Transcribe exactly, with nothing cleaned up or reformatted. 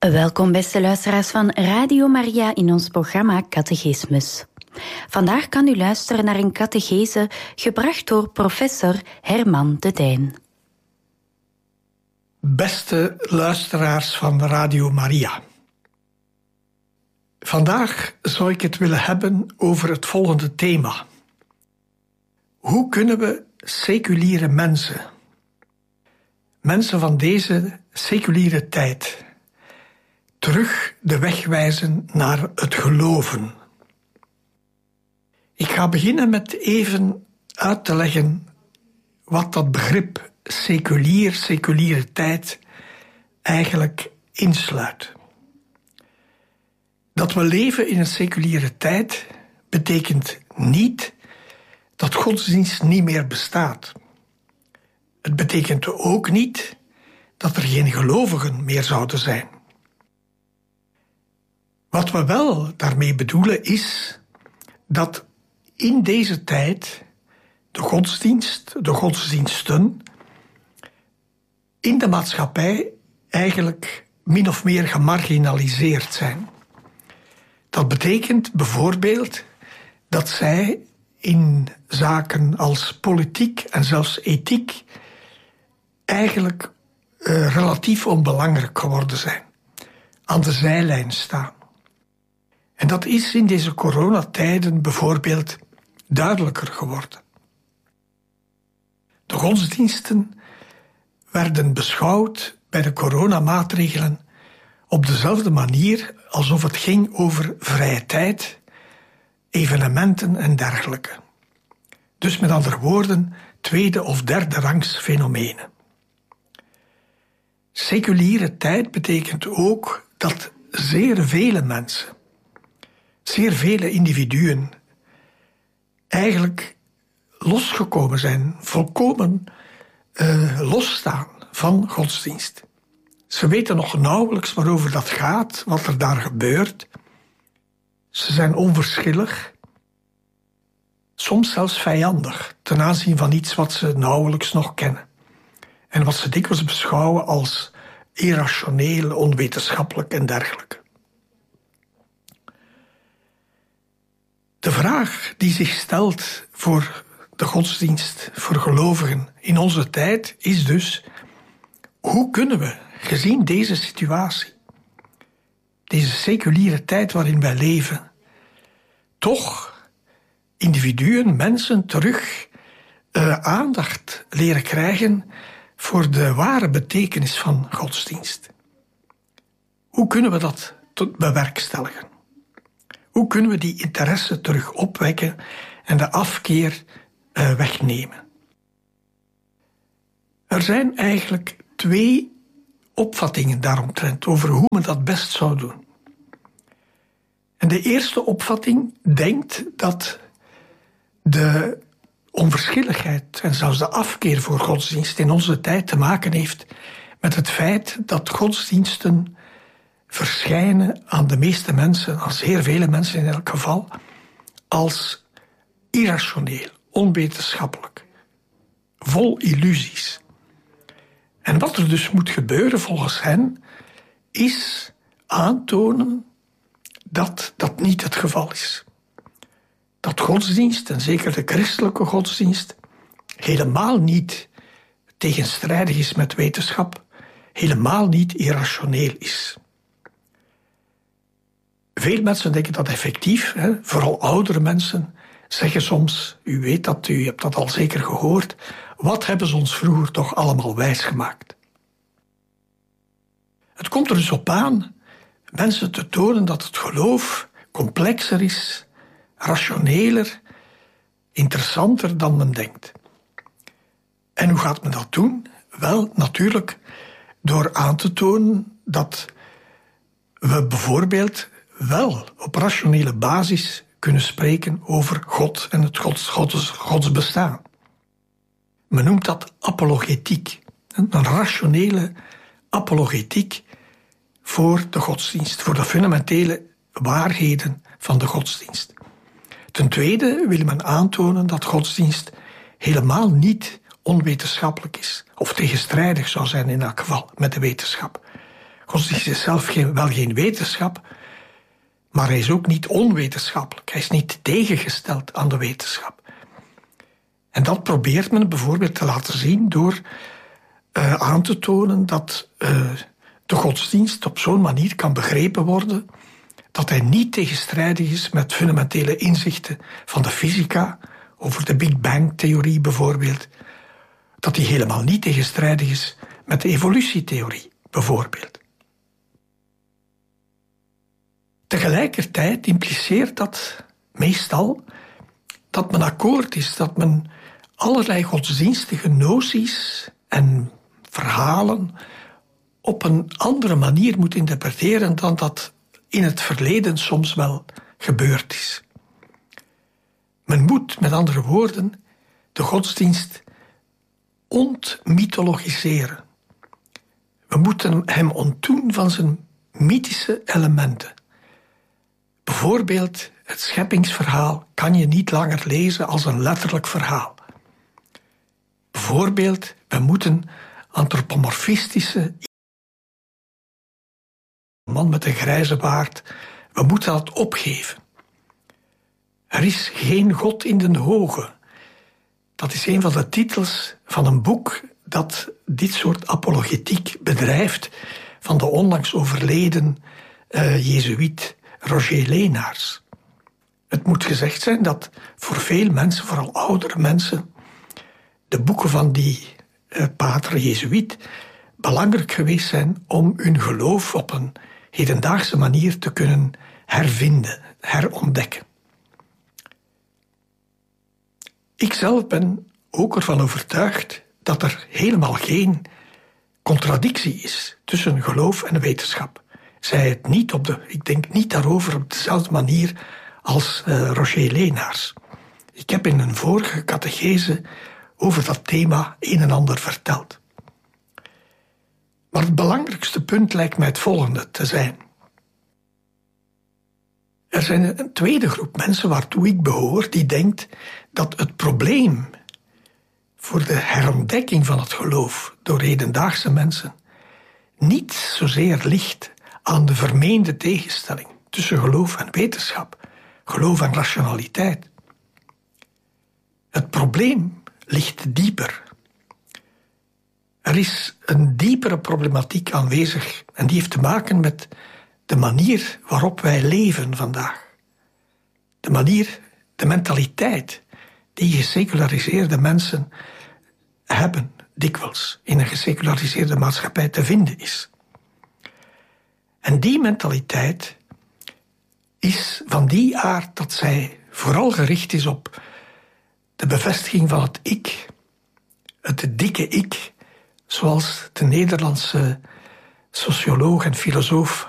Welkom beste luisteraars van Radio Maria in ons programma Catechismus. Vandaag kan u luisteren naar een catechese gebracht door professor Herman de Dijn. Beste luisteraars van Radio Maria. Vandaag zou ik het willen hebben over het volgende thema. Hoe kunnen we seculiere mensen, mensen van deze seculiere tijd, terug de weg wijzen naar het geloven? Ik ga beginnen met even uit te leggen wat dat begrip seculier, seculiere tijd eigenlijk insluit. Dat we leven in een seculiere tijd betekent niet dat godsdienst niet meer bestaat. Het betekent ook niet dat er geen gelovigen meer zouden zijn. Wat we wel daarmee bedoelen is dat in deze tijd de godsdienst, de godsdiensten, in de maatschappij eigenlijk min of meer gemarginaliseerd zijn. Dat betekent bijvoorbeeld dat zij in zaken als politiek en zelfs ethiek eigenlijk uh, relatief onbelangrijk geworden zijn, aan de zijlijn staan. En dat is in deze coronatijden bijvoorbeeld duidelijker geworden. De godsdiensten werden beschouwd bij de coronamaatregelen op dezelfde manier alsof het ging over vrije tijd, evenementen en dergelijke. Dus met andere woorden, tweede of derde rangs fenomenen. Seculiere tijd betekent ook dat zeer vele mensen, zeer vele individuen eigenlijk losgekomen zijn, volkomen uh, losstaan van godsdienst. Ze weten nog nauwelijks waarover dat gaat, wat er daar gebeurt. Ze zijn onverschillig, soms zelfs vijandig ten aanzien van iets wat ze nauwelijks nog kennen. En wat ze dikwijls beschouwen als irrationeel, onwetenschappelijk en dergelijke. De vraag die zich stelt voor de godsdienst, voor gelovigen in onze tijd, is dus: hoe kunnen we, gezien deze situatie, deze seculiere tijd waarin wij leven, toch individuen, mensen terug uh, aandacht leren krijgen voor de ware betekenis van godsdienst? Hoe kunnen we dat tot bewerkstelligen? Hoe kunnen we die interesse terug opwekken en de afkeer uh, wegnemen? Er zijn eigenlijk twee opvattingen daaromtrent over hoe men dat best zou doen. En de eerste opvatting denkt dat de onverschilligheid en zelfs de afkeer voor godsdienst in onze tijd te maken heeft met het feit dat godsdiensten verschijnen aan de meeste mensen, aan zeer vele mensen in elk geval, als irrationeel, onwetenschappelijk, vol illusies. En wat er dus moet gebeuren volgens hen, is aantonen dat dat niet het geval is. Dat godsdienst, en zeker de christelijke godsdienst, helemaal niet tegenstrijdig is met wetenschap, helemaal niet irrationeel is. Veel mensen denken dat effectief, hè, vooral oudere mensen, zeggen soms, u weet dat, u hebt dat al zeker gehoord, wat hebben ze ons vroeger toch allemaal wijsgemaakt? Het komt er dus op aan mensen te tonen dat het geloof complexer is, rationeler, interessanter dan men denkt. En hoe gaat men dat doen? Wel, natuurlijk door aan te tonen dat we bijvoorbeeld wel op rationele basis kunnen spreken over God en het gods, gods, gods bestaan. Men noemt dat apologetiek, een rationele apologetiek voor de godsdienst, voor de fundamentele waarheden van de godsdienst. Ten tweede wil men aantonen dat godsdienst helemaal niet onwetenschappelijk is, of tegenstrijdig zou zijn in elk geval met de wetenschap. Godsdienst is zelf geen, wel geen wetenschap, maar hij is ook niet onwetenschappelijk. Hij is niet tegengesteld aan de wetenschap. En dat probeert men bijvoorbeeld te laten zien door uh, aan te tonen dat uh, de godsdienst op zo'n manier kan begrepen worden dat hij niet tegenstrijdig is met fundamentele inzichten van de fysica, over de Big Bang-theorie bijvoorbeeld, dat hij helemaal niet tegenstrijdig is met de evolutietheorie bijvoorbeeld. Tegelijkertijd impliceert dat meestal dat men akkoord is, dat men allerlei godsdienstige noties en verhalen op een andere manier moet interpreteren dan dat in het verleden soms wel gebeurd is. Men moet, met andere woorden, de godsdienst ontmythologiseren. We moeten hem ontdoen van zijn mythische elementen. Bijvoorbeeld, het scheppingsverhaal kan je niet langer lezen als een letterlijk verhaal. Bijvoorbeeld, we moeten antropomorfistische man met een grijze baard, we moeten dat opgeven. Er is geen God in den hoge. Dat is een van de titels van een boek dat dit soort apologetiek bedrijft van de onlangs overleden uh, Jezuïet Roger Leenaars. Het moet gezegd zijn dat voor veel mensen, vooral oudere mensen, de boeken van die uh, pater Jezuïet belangrijk geweest zijn om hun geloof op een hedendaagse manier te kunnen hervinden, herontdekken. Ik zelf ben ook ervan overtuigd dat er helemaal geen contradictie is tussen geloof en wetenschap. Zij het niet op de, ik denk niet daarover op dezelfde manier als uh, Roger Leenaars. Ik heb in een vorige catechese over dat thema een en ander verteld. Maar het belangrijkste punt lijkt mij het volgende te zijn. Er zijn een tweede groep mensen waartoe ik behoor die denkt dat het probleem voor de herontdekking van het geloof door hedendaagse mensen niet zozeer ligt aan de vermeende tegenstelling tussen geloof en wetenschap, geloof en rationaliteit. Het probleem ligt dieper. Er is een diepere problematiek aanwezig en die heeft te maken met de manier waarop wij leven vandaag. De manier, de mentaliteit die geseculariseerde mensen hebben, dikwijls in een geseculariseerde maatschappij te vinden is. En die mentaliteit is van die aard dat zij vooral gericht is op de bevestiging van het ik, het dikke ik, zoals de Nederlandse socioloog en filosoof